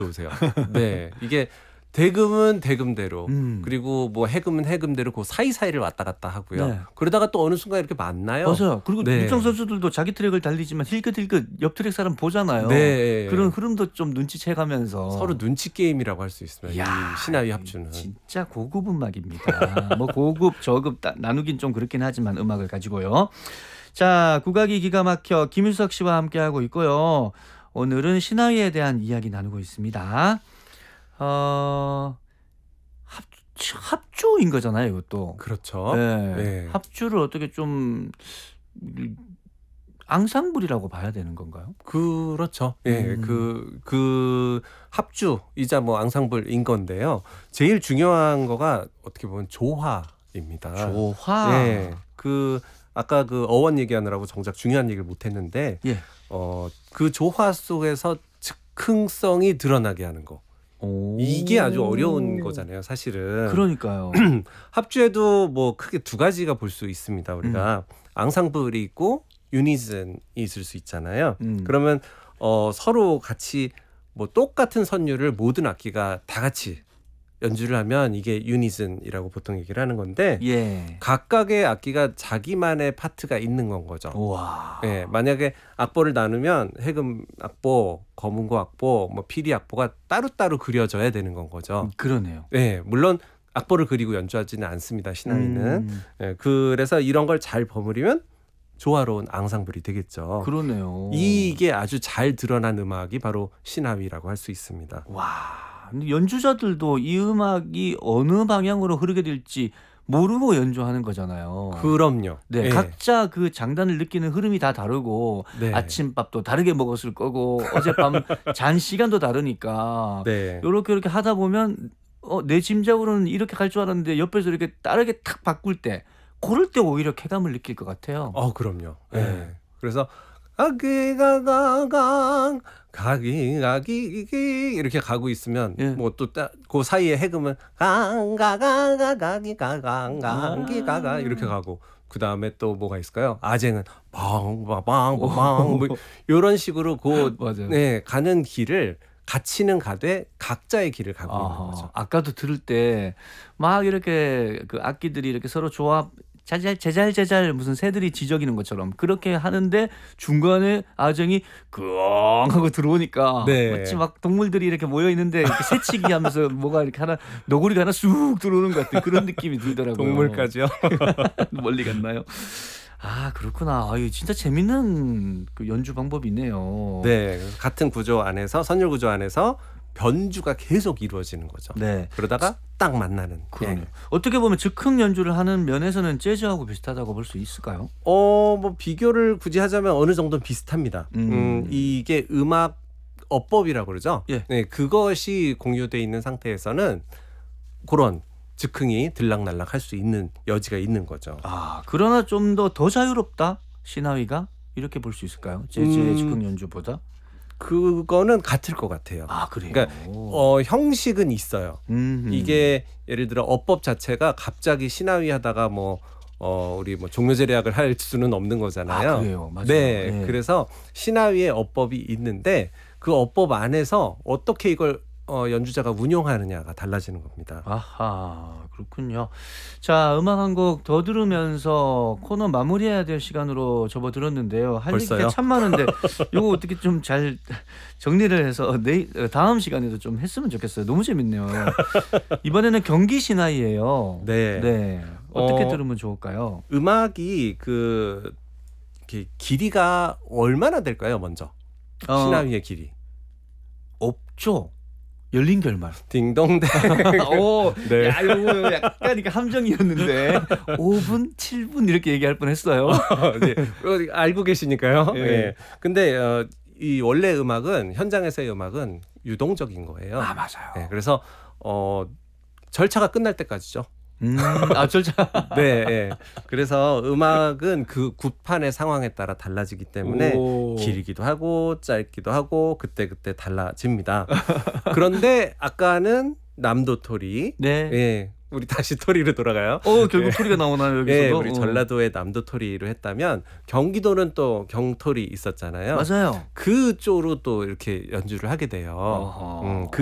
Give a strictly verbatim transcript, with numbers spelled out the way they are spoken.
좋으세요. 네, 이게 대금은 대금대로 음. 그리고 뭐 해금은 해금대로 그 사이사이를 왔다 갔다 하고요. 네. 그러다가 또 어느 순간 이렇게 만나요. 맞아요. 그리고 네. 육상 선수들도 자기 트랙을 달리지만 힐끗힐끗 옆 트랙 사람 보잖아요. 네. 그런 흐름도 좀 눈치채가면서 서로 눈치 게임이라고 할 수 있습니다. 이야, 이 신하위 합주는. 진짜 고급 음악입니다. 뭐 고급 저급 따, 나누긴 좀 그렇긴 하지만 음악을 가지고요. 자, 국악이 기가 막혀 김유석 씨와 함께하고 있고요. 오늘은 신하위에 대한 이야기 나누고 있습니다. 어, 합주, 합주인 거잖아요, 이것도. 그렇죠. 네. 네. 합주를 어떻게 좀 앙상블이라고 봐야 되는 건가요? 그렇죠. 예, 음. 그, 그 합주이자 뭐 앙상블인 건데요. 제일 중요한 거가 어떻게 보면 조화입니다. 조화. 예, 그 아까 그 어원 얘기하느라고 정작 중요한 얘기를 못했는데, 예. 어, 그 조화 속에서 즉흥성이 드러나게 하는 거. 오. 이게 아주 어려운 거잖아요, 사실은. 그러니까요. 합주에도 뭐 크게 두 가지가 볼 수 있습니다. 우리가 음. 앙상블이 있고 유니즌이 있을 수 있잖아요. 음. 그러면 어, 서로 같이 뭐 똑같은 선율을 모든 악기가 다 같이 연주를 하면 이게 유니즌이라고 보통 얘기를 하는 건데, 예. 각각의 악기가 자기만의 파트가 있는 건 거죠. 와. 예, 만약에 악보를 나누면 해금 악보, 검은고 악보, 뭐 피리 악보가 따로따로 그려져야 되는 건 거죠. 그러네요. 예, 물론 악보를 그리고 연주하지는 않습니다, 신하위는. 음. 예, 그래서 이런 걸 잘 버무리면 조화로운 앙상블이 되겠죠. 그러네요. 이게 아주 잘 드러난 음악이 바로 신하위라고 할 수 있습니다. 와. 근데 연주자들도 이 음악이 어느 방향으로 흐르게 될지 모르고 연주하는 거잖아요. 그럼요. 네, 예. 각자 그 장단을 느끼는 흐름이 다 다르고 네. 아침밥도 다르게 먹었을 거고 어젯밤 잔 시간도 다르니까 네. 이렇게 이렇게 하다 보면 어, 내 짐작으로는 이렇게 갈 줄 알았는데 옆에서 이렇게 다르게 탁 바꿀 때 그럴 때 오히려 쾌감을 느낄 것 같아요. 어, 그럼요. 예. 네. 그래서 가기가가강 가기가기 이렇게 가고 있으면 예. 뭐 또 그 사이에 해금은 강가가가가기가강가기가가 이렇게 가고, 그 다음에 또 뭐가 있을까요? 아쟁은 빵빵빵빵 뭐 이런 식으로 그 맞아요. 네, 가는 길을 같이는 가되 각자의 길을 가고 있는 아하, 거죠. 아까도 들을 때 막 이렇게 그 악기들이 이렇게 서로 조합 자잘 제잘 제잘 무슨 새들이 지저귀는 것처럼 그렇게 하는데 중간에 아정이 끄엉 하고 들어오니까 네. 마치 막 동물들이 이렇게 모여 있는데 이렇게 새치기 하면서 뭐가 이렇게 하나 너구리가 하나 쑥 들어오는 것 같은 그런 느낌이 들더라고요. 동물까지요? 멀리 갔나요? 아, 그렇구나. 아, 이거 진짜 재밌는 그 연주 방법이 있네요. 네, 그래서 같은 구조 안에서, 선율 구조 안에서 변주가 계속 이루어지는 거죠. 네. 그러다가 딱 만나는. 그러네요. 예. 어떻게 보면 즉흥 연주를 하는 면에서는 재즈하고 비슷하다고 볼 수 있을까요? 어, 뭐 비교를 굳이 하자면 어느 정도는 비슷합니다. 음. 음, 이게 음악 어법이라고 그러죠. 예. 네, 그것이 공유돼 있는 상태에서는 그런 즉흥이 들락날락 할 수 있는 여지가 있는 거죠. 아, 그러나 좀 더 더 자유롭다 신하위가 이렇게 볼 수 있을까요? 재즈의 음. 즉흥 연주보다? 그거는 같을 것 같아요. 아, 그래요. 그러니까 어, 형식은 있어요. 음흠. 이게 예를 들어 어법 자체가 갑자기 신하위 하다가 뭐 어, 우리 뭐 종묘제례학을 할 수는 없는 거잖아요. 아, 그래요. 맞아요. 네, 네. 그래서 신하위의 어법이 있는데 그 어법 안에서 어떻게 이걸 어, 연주자가 운용하느냐가 달라지는 겁니다. 아하, 그렇군요. 자, 음악 한 곡 더 들으면서 코너 마무리해야 될 시간으로 접어들었는데요. 할 얘기가 벌써요? 참 많은데 이거 어떻게 좀 잘 정리를 해서 내일 다음 시간에도 좀 했으면 좋겠어요. 너무 재밌네요. 이번에는 경기 신하위예요. 네. 네. 어떻게 어, 들으면 좋을까요? 음악이 그 이렇게 길이가 얼마나 될까요? 먼저 어, 신하위의 길이. 없죠. 열린 결말. 딩동댕. 오, 네. 야, 이거 약간 이게 함정이었는데 오 분, 칠 분 이렇게 얘기할 뻔했어요. 네, 어, 알고 계시니까요. 예. 예. 근데 어, 이 원래 음악은, 현장에서의 음악은 유동적인 거예요. 아, 맞아요. 예, 그래서 어, 절차가 끝날 때까지죠. 음, 아, 절차. 네, 예. 그래서 음악은 그 굿판의 상황에 따라 달라지기 때문에 오. 길기도 하고 짧기도 하고 그때 그때 달라집니다. 그런데 아까는 남도토리, 네. 예, 우리 다시 토리로 돌아가요. 어 결국 예. 토리가 나오나요 여기서도? 예, 우리 어. 전라도의 남도 토리로 했다면 경기도는 또 경토리 있었잖아요. 맞아요. 그 쪽으로 또 이렇게 연주를 하게 돼요. 어허. 음,